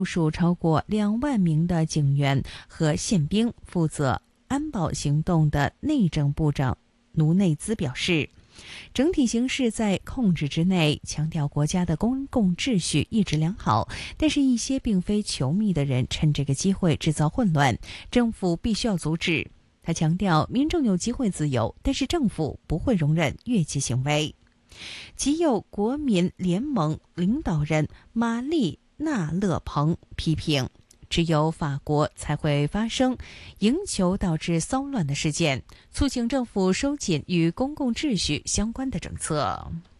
部署超过2万名的警员和宪兵，负责安保行动的内政部长努内兹表示，整体形势在控制之内，强调国家的公共秩序一直良好，但是一些并非球迷的人趁这个机会制造混乱，政府必须要阻止。他强调，民众有机会自由，但是政府不会容忍越界行为。极右国民联盟领导人玛丽娜勒蓬批评，只有法国才会发生赢球导致骚乱的事件，促请政府收紧与公共秩序相关的政策。